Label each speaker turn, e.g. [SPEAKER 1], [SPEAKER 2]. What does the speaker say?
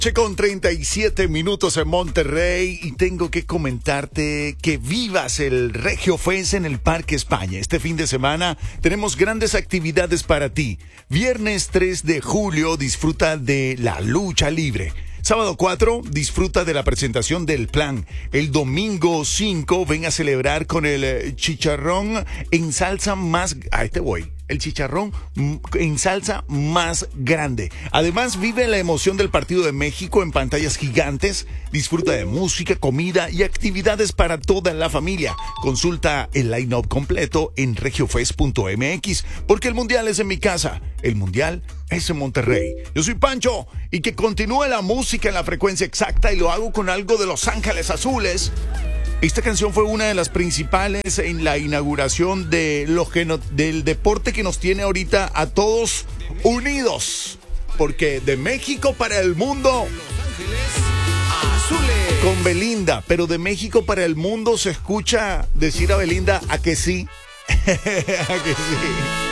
[SPEAKER 1] Con 37 minutos en Monterrey y tengo que comentarte que vivas el Regio Fest en el Parque España. Este fin de semana tenemos grandes actividades para ti. Viernes 3 de julio disfruta de la lucha libre. Sábado 4, disfruta de la presentación del plan. El domingo 5, ven a celebrar con el chicharrón en salsa más... A este voy. El chicharrón en salsa más grande. Además, vive la emoción del partido de México en pantallas gigantes. Disfruta de música, comida y actividades para toda la familia. Consulta el line-up completo en regiofest.mx, porque el mundial es en mi casa. El mundial es en Monterrey. Yo soy Pancho y que continúe la música en la frecuencia exacta y lo hago con algo de Los Ángeles Azules. Esta canción fue una de las principales en la inauguración de del deporte que nos tiene ahorita a todos unidos. Porque de México para el mundo, con Belinda, pero de México para el mundo se escucha decir a Belinda a que sí. A que sí.